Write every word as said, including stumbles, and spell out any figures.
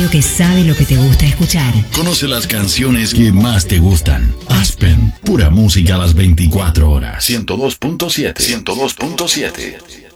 radio que sabe lo que te gusta escuchar. Conoce las canciones que más te gustan. Aspen, pura música a las veinticuatro horas. ciento dos punto siete. ciento dos punto siete.